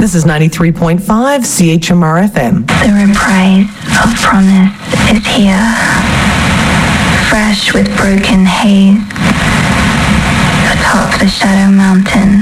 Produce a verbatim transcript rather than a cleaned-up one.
This is ninety-three point five C H M R F M. The reprise of promise is here, fresh with broken haze, atop the shadow mountain.